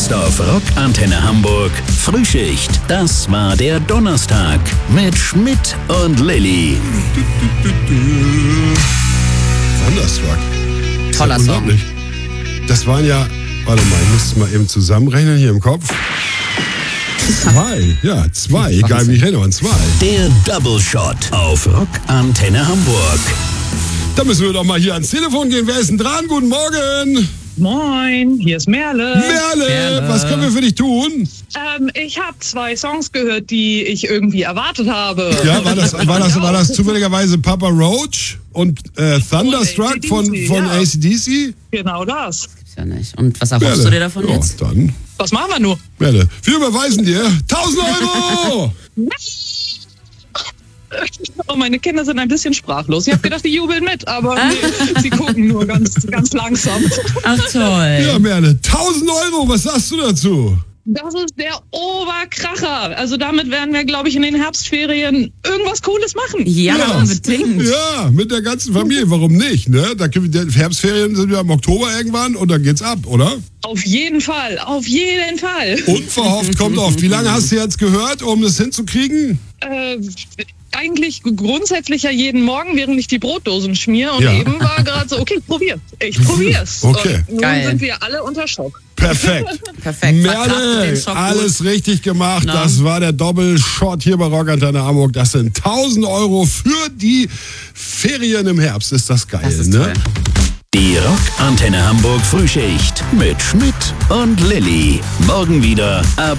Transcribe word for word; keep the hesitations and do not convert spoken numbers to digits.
Best of Rock Antenne Hamburg Frühschicht. Das war der Donnerstag mit Schmidt und Lilly. Thunderstruck. Toller ja Song. Das waren ja, warte mal, ich muss es mal eben zusammenrechnen hier im Kopf. Zwei, ja, zwei, egal wie ich renne, und zwei. Der Double Shot auf Rock Antenne Hamburg. Da müssen wir doch mal hier ans Telefon gehen. Wer ist denn dran? Guten Morgen. Moin, hier ist Merle. Merle, Merle. was können wir für dich tun? Ähm, ich habe zwei Songs gehört, die ich irgendwie erwartet habe. Ja, war das, war das, war das zufälligerweise Papa Roach und äh, Thunderstruck von, von ja. A C D C? Genau das. Gibt's ja nicht. Und was erhoffst du dir davon ja, jetzt? dann. Was machen wir nur? Merle, wir überweisen dir tausend Euro! Oh, meine Kinder sind ein bisschen sprachlos. Ich habe gedacht, die jubeln mit, aber nee, sie gucken nur ganz, ganz langsam. Ach toll. Ja, Merle, tausend Euro, was sagst du dazu? Das ist der Oberkracher. Also damit werden wir, glaube ich, in den Herbstferien irgendwas Cooles machen. Ja, Ja. unbedingt. Ja, mit der ganzen Familie, warum nicht, ne? Da können wir, die Herbstferien sind ja im Oktober irgendwann und dann geht's ab, oder? Auf jeden Fall, auf jeden Fall. Unverhofft kommt oft. Wie lange hast du jetzt gehört, um das hinzukriegen? Äh, eigentlich grundsätzlich ja jeden Morgen, während ich die Brotdosen schmier. Und Ja. eben war gerade so, okay, ich probier. Ich probier's. Okay. Und nun Geil. sind wir alle unter Schock. Perfekt. Perfekt. Verkraftet Merle, den Schock gut. alles richtig gemacht. Na? Das war der Doppelshot hier bei Rock Antenne Hamburg. Das sind tausend Euro für die Ferien im Herbst. Ist das geil, Das ist ne? toll. Die Rock Antenne Hamburg Frühschicht mit Schmidt und Lilly. Morgen wieder ab